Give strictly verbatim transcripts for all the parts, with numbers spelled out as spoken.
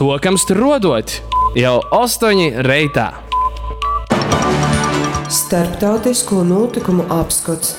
sokam strodot jau astoņi reitā. Starptautisko notikumu apskats.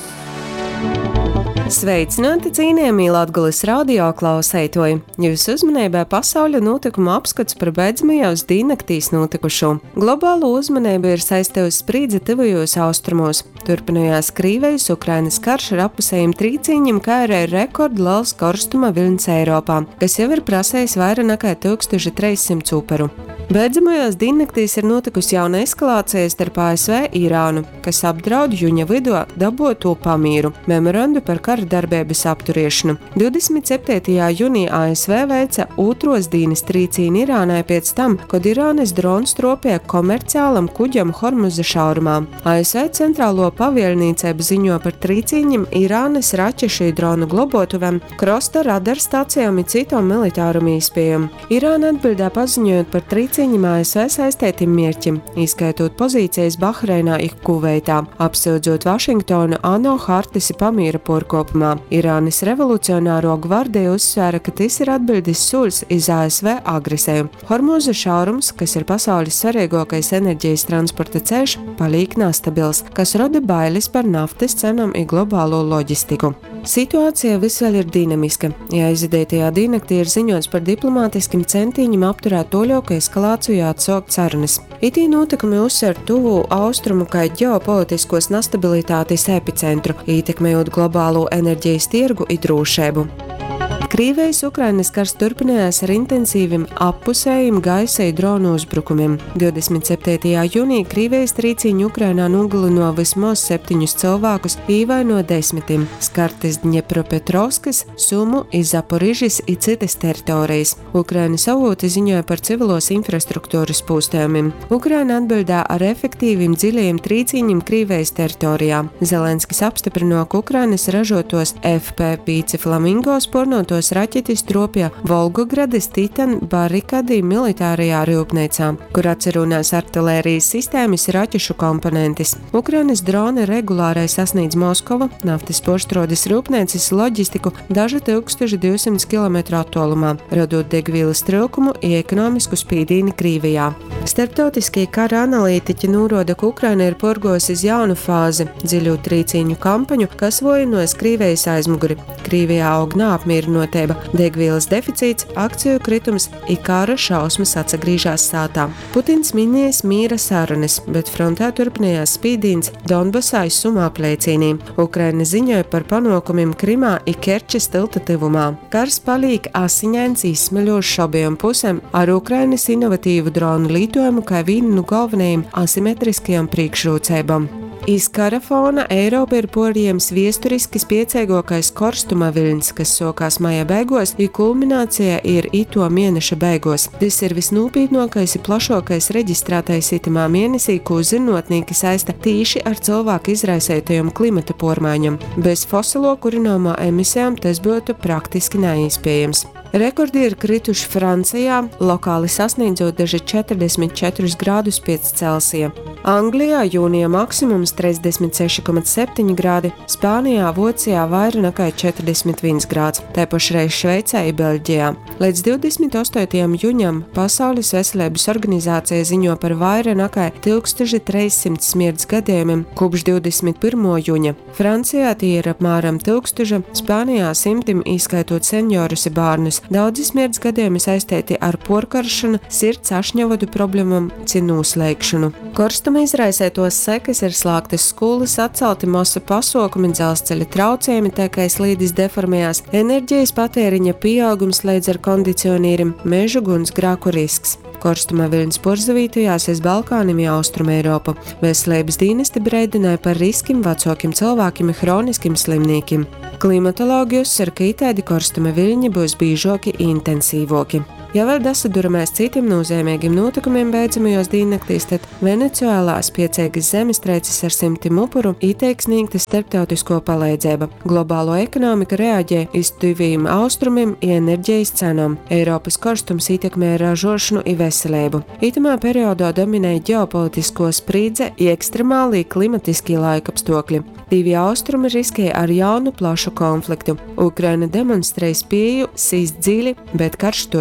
Sveicināti, cienījamie Latgulis radio klausētoji! Jūsu uzmanībā pasauļa notikumu apskats par beidzamajos dīnaktīs notikušo. Globālo uzmanību ir saistījusi sprīdze tuvajos austrumos. Turpinājās Krīvejas Ukrainas karš ar apusējiem trīcīņiem, kā arī rekordu liels karstuma viļņs Eiropā, kas jau ir prasējis vairāk nekā tūkstoš trīssimts uperu. Beidzamajās dīnaktīs ir notikusi jauna eskalācija starp A S V Irānu, kas apdraud jūņa vidū daboto pamīru, memorandu par kara darbības apturiešanu. divdesmit septītajā jūnijā A S V veica otros dienas trīcīni Irānai pēc tam, kad Irānas drons tropēja komerciālam kuģam Hormuza šaurumā. A S V centrālo pavēlniecību ziņo par trīcīņiem Irānas raķešu dronu globotuvēm, krosta radarstācijām un citom militārum īspējām. Irāna atbildā paziņojot par trīcīņiem A S V saistētiem mierķim, izskaitot pozīcijas Bahreinā un Kuveitā, apsūdzot Vašingtonu ANO Hartisi pamīra porkopumā. Irānas revolucionāro gvardija uzsvēra, ka tas ir atbildes soļs iz A S V agresēju. Hormuza šaurums, kas ir pasaules svarīgākais enerģijas transporta ceļš, paliek nestabils, kas rada bailes par naftas cenām un globālo loģistiku. Situācija visvēl ir dinamiska. Ja aizvadītajā dīnaktī ir ziņots par diplomātiskiem centieniem apturēt toļoku eskalāciju atsaukt sarunas. Itī notikumi uzsver tuvu austrumu kā ģeopolitiskos nestabilitātes epicentru, ietekmējot globālo enerģijas tirgu un drošību. Krīvejas Ukrainas karš turpinājās ar intensīviem appusējiem gaisa dronu uzbrukumiem. divdesmit septītajā jūnijā Krīvejas trīcīņi Ukrainā nogalino vismaz septiņus cilvēkus, ievaino desmitiem, skartas Dņepropetrovskas, Sumu, Zaporižas un citas teritorijas. Ukrainas avoti ziņoja par civilos infrastruktūras pūstējumiem. Ukraina atbildā ar efektīviem dziļajiem trīcīņiem Krīvejas teritorijā. Zelenskis apstiprino, ka Ukrainas ražotos F P pieci Flamingo spornotos raķetis tropja Volgogradas Titan barikadī militārajā rūpnīcā, kur atcerunās artilērijas sistēmas raķešu komponentes. Ukrainas droni regulārai sasniedz Moskovu, naftas porštrodes rūpnīcas loģistiku dažu tūkstošu divsimt kilometru attālumā, radot degvielas trūkumu un ekonomisku spīdīni Krīvijā. Starptautiskie kara analītiķi norāda, ka Ukraina ir porgojusi uz jaunu fāzi, dziļu trīcīņu kampaņu, kas vojinojas Krīvejas aizmuguri. Krīvijā aug neapmierinotība, degvielas deficīts, akciju kritums un kara šausmas atsagrīžās sātā. Putins minējas mīra sarunas, bet frontē turpinājās spīdīns Donbasā un Sumā plēcīnī. Ukraina ziņoja par panākumiem Krimā un Kerčas tilta tuvumā. Kars paliek asiņains izsmeļošs abiem pusēm ar Ukrainas inovatīvu dronu lietojumu kā vienu no galvenajiem asimetriskajām priekšrocībām. Iz kara fona Eiropa ir porījams viesturiski spiecīgākais karstuma viļņs, kas sākās maija beigās, un kulminācija ir ito mēneša beigās. Tas ir visnūpītnākais un plašākais reģistrētais itamā mēnesī, ko zinātnieki saista tīši ar cilvēku izraisētajām klimata pārmaiņām. Bez fosilo kurināmā emisijām tas būtu praktiski neiespējams. Rekordi ir krituši Francijā, lokāli sasniedzot daži četrdesmit četrus grādus pēc Celsija. Anglijā jūnija maksimums trīsdesmit seši komats septiņi grādi, Spānijā, Vācijā vairāk nekā četrdesmit viens grāds, tāpašreiz Šveicē un Beļģijā. Līdz divdesmit astotajam jūņam Pasaules veselības organizācija ziņo par vairāk nekā tūkstoš trīssimts smirds gadījumiem kopš divdesmit pirmā jūņa. Francijā tie ir apmēram tūkstoša, Spānijā simtim, izskaitot seniorus un bērnus. Daudzi smirds gadījumi saistīti ar porkaršanu, sirds ašņavadu problēmām, cinu slēgšanu. Karstuma izraisētos sekas ir slēgtas skolas, atcelti masa pasākumi, dzelzceļa traucējumi, tā kā slīdis deformējās, enerģijas patēriņa pieaugums līdz ar kondicionierim, mežu gunsgrēku risks. Karstuma viļņs porzavītojās aiz Balkāniem un Austrum Eiropu. Veselības dienesti brēdināja par riskiem vecākiem cilvēkiem un hroniskiem slimniekiem. Klimatologi uzsver, ka itādi karstuma viļņi būs bīžoki un intensīvoki. Ja vēl dasaduramies citiem nozīmīgiem notikumiem beidzamajos dīnaktīs, tad Venecuēlā spiecīgas zemestrīces ar simtiem upuru ieteik sniegta starptautisko palīdzību. Globālo ekonomika reaģē uz tuviem austrumiem un enerģijas cenām. Eiropas karstums ietekmē ražošanu un veselību. Itamā periodā dominēja ģeopolitisko sprīdze un ekstremāli klimatiskie laikapstākļi. Divi austrumi riskēja ar jaunu plašu konfliktu. Ukraina demonstrēja spēju sīst dziļi, bet karš turpinājās.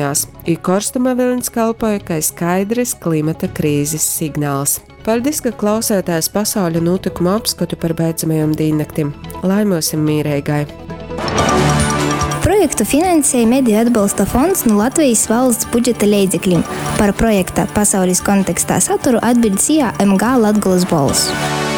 mainījās, un korstuma vilnis kalpoja kā skaidrs klimata krīzes signāls. Paldies, ka klausāties pasaules notikumu apskatu par beidzamajām diennaktim. Laimosim mīrīgai! Projektu finansēja Mediju atbalsta fonds no Latvijas valsts budžeta līdzekļiem. Par projekta pasaules kontekstā saturu atbild C I A M G Latgolas balss.